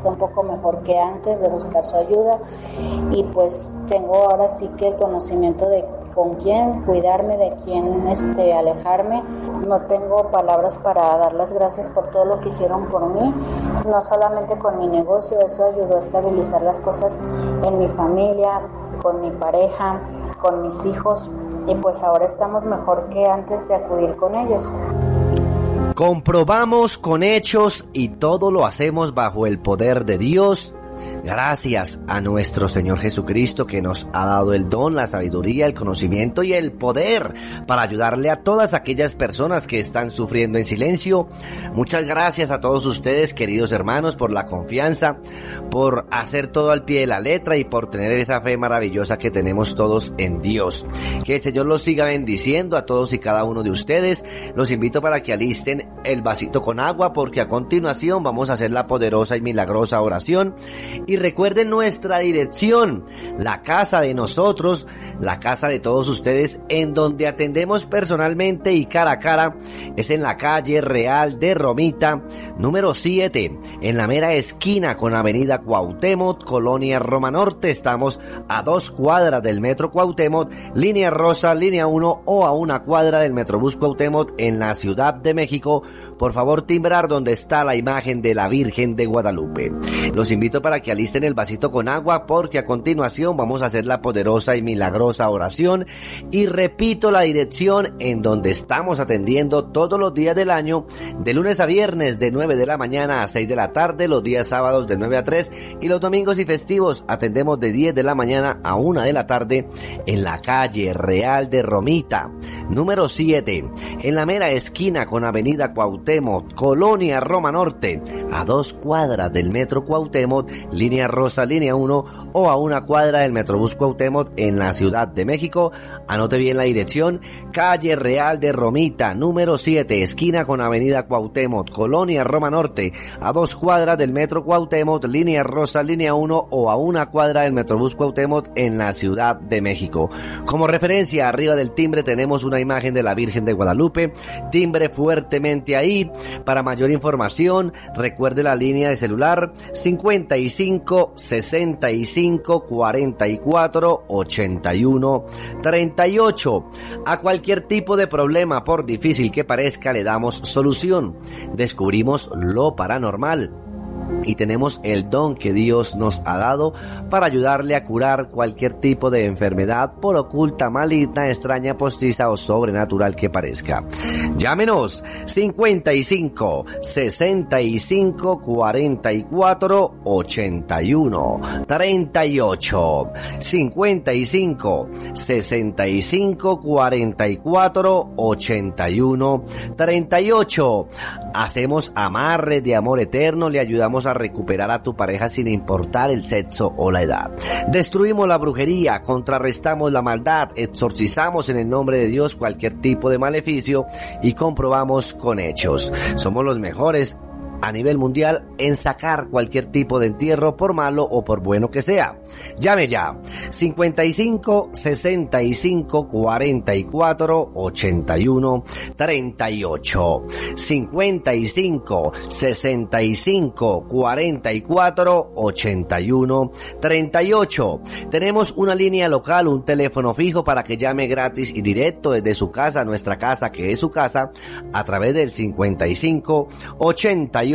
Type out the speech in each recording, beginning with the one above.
está un poco mejor que antes de buscar su ayuda, y pues tengo ahora sí que el conocimiento de con quién cuidarme, de quién alejarme. No tengo palabras para dar las gracias por todo lo que hicieron por mí, no solamente con mi negocio, eso ayudó a estabilizar las cosas en mi familia, con mi pareja, con mis hijos, y pues ahora estamos mejor que antes de acudir con ellos. Comprobamos con hechos y todo lo hacemos bajo el poder de Dios. Gracias a nuestro Señor Jesucristo, que nos ha dado el don, la sabiduría, el conocimiento y el poder para ayudarle a todas aquellas personas que están sufriendo en silencio. Muchas gracias a todos ustedes, queridos hermanos, por la confianza, por hacer todo al pie de la letra y por tener esa fe maravillosa que tenemos todos en Dios. Que el Señor los siga bendiciendo a todos y cada uno de ustedes. Los invito para que alisten el vasito con agua, porque a continuación vamos a hacer la poderosa y milagrosa oración. Y recuerden nuestra dirección, la casa de nosotros, la casa de todos ustedes, en donde atendemos personalmente y cara a cara, es en la calle Real de Romita, número 7, en la mera esquina con avenida Cuauhtémoc, Colonia Roma Norte. Estamos a 2 cuadras del Metro Cuauhtémoc, línea rosa, línea 1, o a 1 cuadra del Metrobús Cuauhtémoc en la Ciudad de México. Por favor, timbrar donde está la imagen de la Virgen de Guadalupe. Los invito para que alisten el vasito con agua, porque a continuación vamos a hacer la poderosa y milagrosa oración. Y repito la dirección en donde estamos atendiendo todos los días del año, de lunes a viernes, de 9 de la mañana a 6 de la tarde, los días sábados de 9 a 3, y los domingos y festivos atendemos de 10 de la mañana a 1 de la tarde, en la calle Real de Romita, número 7, en la mera esquina con avenida Cuauhtémoc, Colonia Roma Norte, a 2 cuadras del Metro Cuauhtémoc, línea rosa, línea 1, o a 1 cuadra del Metrobús Cuauhtémoc en la Ciudad de México. Anote bien la dirección: calle Real de Romita, número 7, esquina con avenida Cuauhtémoc, Colonia Roma Norte, a 2 cuadras del Metro Cuauhtémoc, línea rosa, línea 1, o a 1 cuadra del Metrobús Cuauhtémoc en la Ciudad de México. Como referencia, arriba del timbre tenemos una imagen de la Virgen de Guadalupe. Timbre fuertemente ahí. Para mayor información, recuerde la línea de celular 55 65 44 81 38. A cualquier tipo de problema, por difícil que parezca, le damos solución. Descubrimos lo paranormal y tenemos el don que Dios nos ha dado para ayudarle a curar cualquier tipo de enfermedad, por oculta, maligna, extraña, postiza o sobrenatural que parezca. Llámenos 55 65 44 81 38, 55 65 44 81 38. Hacemos amarres de amor eterno, le ayudamos a recuperar a tu pareja sin importar el sexo o la edad. Destruimos la brujería, contrarrestamos la maldad, exorcizamos en el nombre de Dios cualquier tipo de maleficio y comprobamos con hechos. Somos los mejores a nivel mundial en sacar cualquier tipo de entierro, por malo o por bueno que sea. Llame ya 55 65 44 81 38, 55 65 44 81 38. Tenemos una línea local, un teléfono fijo para que llame gratis y directo desde su casa, nuestra casa que es su casa, a través del 55 88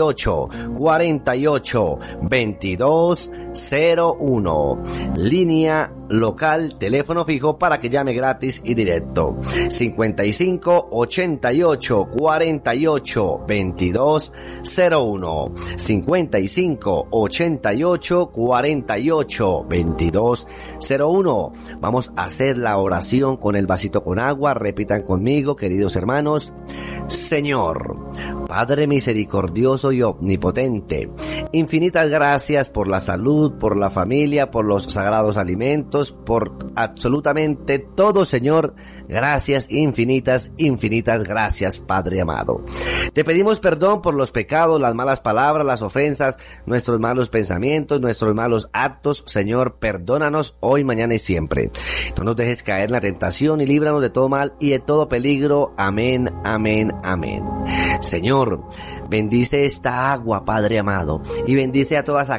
48 22 01. Línea local, teléfono fijo para que llame gratis y directo. 55 88 48 22 01. 55 88 48 22 01. Vamos a hacer la oración con el vasito con agua. Repitan conmigo, queridos hermanos. Señor, Padre misericordioso y omnipotente, infinitas gracias por la salud, por la familia, por los sagrados alimentos, por absolutamente todo, Señor. Gracias infinitas, infinitas gracias, Padre amado. Te pedimos perdón por los pecados, las malas palabras, las ofensas, nuestros malos pensamientos, nuestros malos actos. Señor, perdónanos hoy, mañana y siempre. No nos dejes caer en la tentación y líbranos de todo mal y de todo peligro. Amén, amén, amén. Señor, bendice esta agua, Padre amado, y bendice a todas